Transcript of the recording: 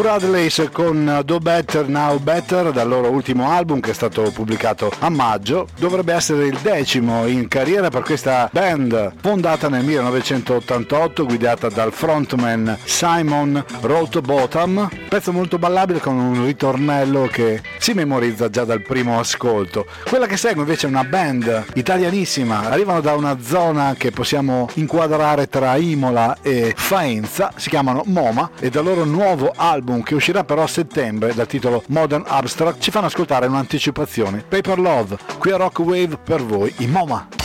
Radleys con Do Better Now Better dal loro ultimo album che è stato pubblicato a maggio. Dovrebbe essere il 10° in carriera per questa band fondata nel 1988, guidata dal frontman Simon Rowbottom. Pezzo molto ballabile con un ritornello che si memorizza già dal primo ascolto. Quella che segue invece è una band italianissima, arrivano da una zona che possiamo inquadrare tra Imola e Faenza, si chiamano MoMA e dal loro nuovo album che uscirà però a settembre dal titolo Modern Abstract ci fanno ascoltare un'anticipazione. Paper Love, qui a Rock Wave per voi, i MoMA.